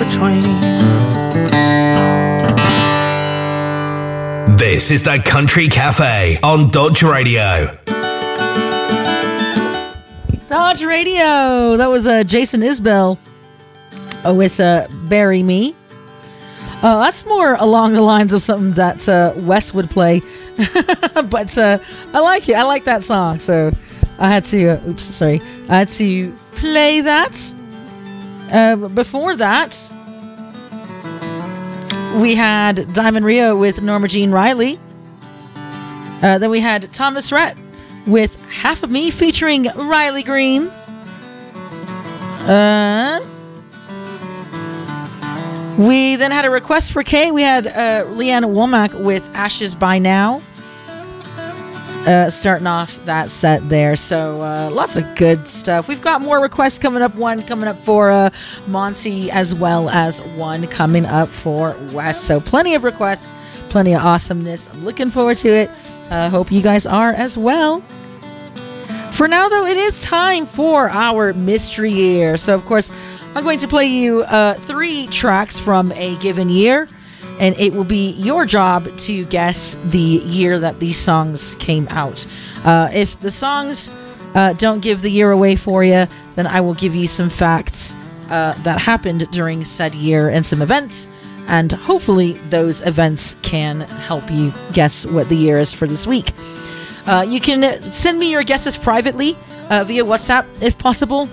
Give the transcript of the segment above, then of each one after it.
between. This is the Country Cafe on Dodge Radio. Dodge Radio. That was Jason Isbell with Bury Me. That's more along the lines of something that Wes would play. But I like it. I like that song. So I had to, I had to play that. Before that, we had Diamond Rio with Norma Jean Riley. Then we had Thomas Rhett with Half of Me featuring Riley Green. We then had a request for Kay. We had Leanne Womack with Ashes by Now. Starting off that set there. So lots of good stuff. We've got more requests coming up. One coming up for Monty, as well as one coming up for Wes. So plenty of requests, plenty of awesomeness. I'm looking forward to it. Hope you guys are as well. For now, though, it is time for our mystery year. So, of course, I'm going to play you 3 tracks from a given year, and it will be your job to guess the year that these songs came out. If the songs don't give the year away for you, then I will give you some facts that happened during said year and some events, and hopefully those events can help you guess what the year is for this week. You can send me your guesses privately via WhatsApp if possible.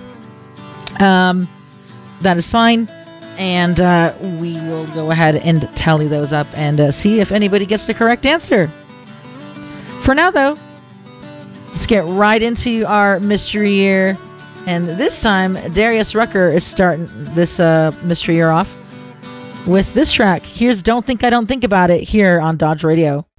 That is fine. And we will go ahead and tally those up and see if anybody gets the correct answer. For now, though, let's get right into our mystery year. And this time, Darius Rucker is starting this mystery year off with this track. Here's Don't Think I Don't Think About It here on Dodge Radio.